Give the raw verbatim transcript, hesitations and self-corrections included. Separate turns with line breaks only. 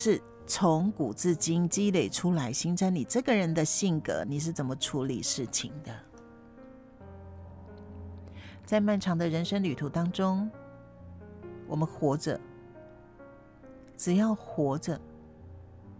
是从古至今积累出来，形成你这个人的性格，你是怎么处理事情的。在漫长的人生旅途当中，我们活着，只要活着，